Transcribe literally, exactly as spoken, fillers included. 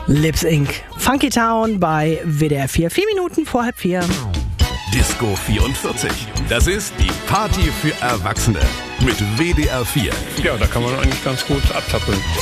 Lips Incorporated. Funky Town bei W D R vier. Vier Minuten vor halb vier. Disco vierundvierzig. Das ist die Party für Erwachsene mit W D R vier. Ja, da kann man eigentlich ganz gut abtappeln.